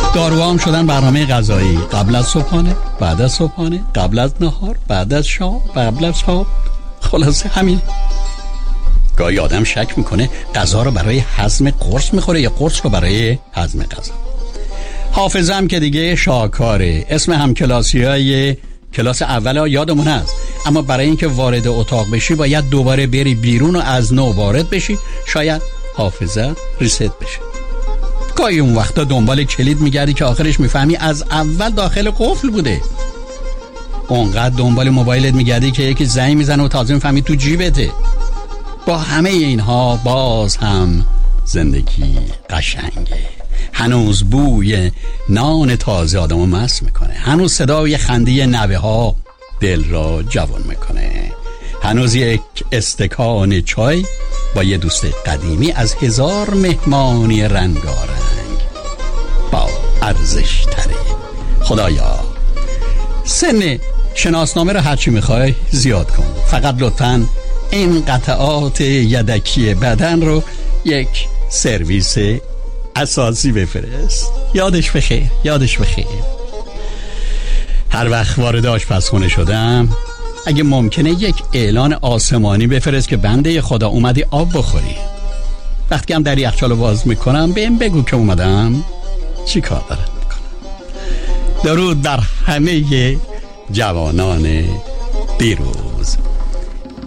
داروام شدن برنامه غذایی، قبل از صبحانه، بعد از صبحانه، قبل از نهار، بعد از شام، قبل از خواب. خلاصه همین. گاهی آدم شک میکنه غذا رو برای هضم قرص میخوره یا قرص رو برای هضم غذا. حافظم که دیگه شاکاره. اسم همکلاسیای کلاس اول یادمون هست، اما برای اینکه وارد اتاق بشی باید دوباره بری بیرون و از نو وارد بشی. شاید حافظه ریست بشه. گاهی اون وقتا دنبال کلید میگردی که آخرش میفهمی از اول داخل قفل بوده. اونقدر دنبال موبایلت میگردی که یکی زنگ میزنه و تازه میفهمی تو جیبته. با همه اینها باز هم زندگی قشنگه. هنوز بوی نان تازه آدمو مست میکنه. هنوز صدای خنده نوه ها دل را جوان میکنه. هنوز یک استکان چای با یه دوست قدیمی از 1000 مهمانی رنگارنگ با ارزش تره. خدایا سن شناسنامه رو هرچی میخوای زیاد کن، فقط لطفاً این قطعات یدکی بدن رو یک سرویس اساسی بفرست. یادش بخیر، یادش بخیر. هر وقت وارد آشپزخونه شدم اگه ممکنه یک اعلان آسمانی بفرست که بنده خدا اومدی آب بخوری. وقتی هم در یخچال باز میکنم بهم بگو که اومدم چی کار دارم میکنم. درود در همه جوانان دیروز.